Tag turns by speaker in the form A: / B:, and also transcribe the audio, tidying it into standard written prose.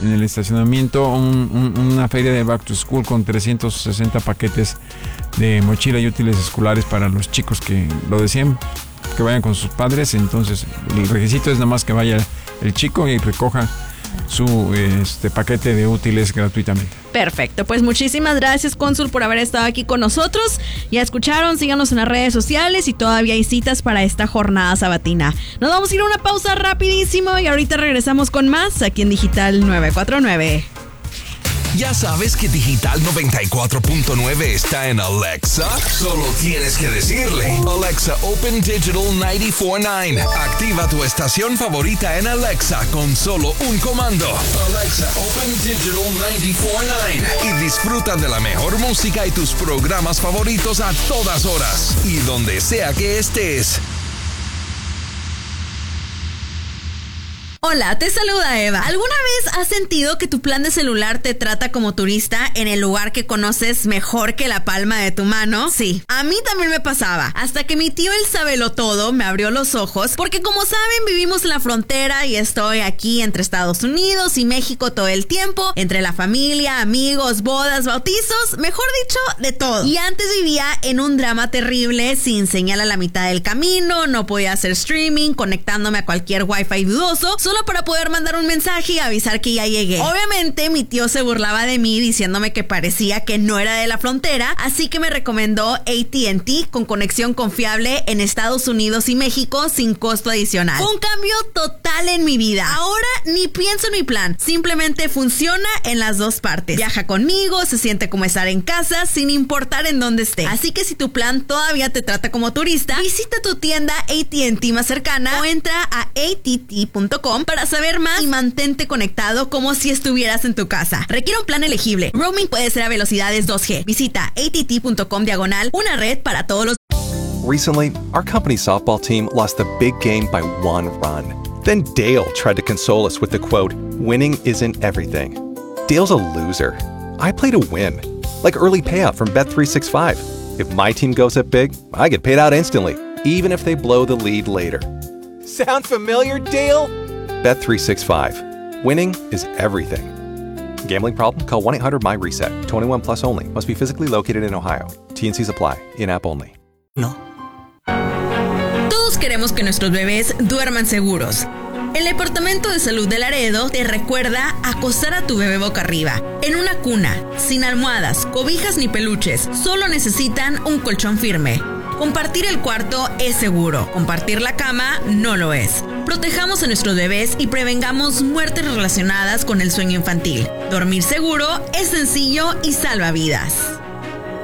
A: en el estacionamiento una feria de Back to School con 360 paquetes de mochila y útiles escolares para los chicos que lo deseen, que vayan con sus padres. Entonces el requisito es nada más que vaya el chico y recoja su paquete de útiles gratuitamente.
B: Perfecto, pues muchísimas gracias, cónsul, por haber estado aquí con nosotros. Ya escucharon, síganos en las redes sociales y todavía hay citas para esta jornada sabatina. Nos vamos a ir a una pausa rapidísimo y ahorita regresamos con más aquí en Digital 949.
C: ¿Ya sabes que Digital 94.9 está en Alexa? Solo tienes que decirle: Alexa, open Digital 94.9. Activa tu estación favorita en Alexa con solo un comando. Alexa, open Digital 94.9. Y disfruta de la mejor música y tus programas favoritos a todas horas y donde sea que estés.
B: Hola, te saluda Eva. ¿Alguna vez has sentido que tu plan de celular te trata como turista en el lugar que conoces mejor que la palma de tu mano? Sí, a mí también me pasaba. Hasta que mi tío el sabelotodo me abrió los ojos, porque como saben, vivimos en la frontera y estoy aquí entre Estados Unidos y México todo el tiempo, entre la familia, amigos, bodas, bautizos, mejor dicho, de todo. Y antes vivía en un drama terrible, sin señal a la mitad del camino, no podía hacer streaming, conectándome a cualquier wifi dudoso, solo para poder mandar un mensaje y avisar que ya llegué. Obviamente mi tío se burlaba de mí diciéndome que parecía que no era de la frontera, así que me recomendó AT&T con conexión confiable en Estados Unidos y México sin costo adicional. Fue un cambio total en mi vida. Ahora ni pienso en mi plan, simplemente funciona en las dos partes. Viaja conmigo, se siente como estar en casa sin importar en dónde esté. Así que si tu plan todavía te trata como turista, visita tu tienda AT&T más cercana o entra a att.com para saber más y mantente conectado como si estuvieras en tu casa. Requiere un plan elegible. Roaming puede ser a velocidades 2G. Visita att.com/, una red para todos los...
D: Recently, our company softball team lost the big game by 1 run. Then Dale tried to console us with the quote, "Winning isn't everything." Dale's a loser. I play to win. Like early payout from Bet365. If my team goes up big, I get paid out instantly, even if they blow the lead later. Sound familiar, Dale? Bet365. Winning is everything. Gambling problem? Call 1-800-MY-RESET. 21 plus only. Must be physically located in Ohio. T&Cs apply. In-app only.
B: No. Todos queremos que nuestros bebés duerman seguros. El Departamento de Salud de Laredo te recuerda acostar a tu bebé boca arriba, en una cuna, sin almohadas, cobijas ni peluches. Solo necesitan un colchón firme. Compartir el cuarto es seguro. Compartir la cama no lo es. Protejamos a nuestros bebés y prevengamos muertes relacionadas con el sueño infantil. Dormir seguro es sencillo y salva vidas.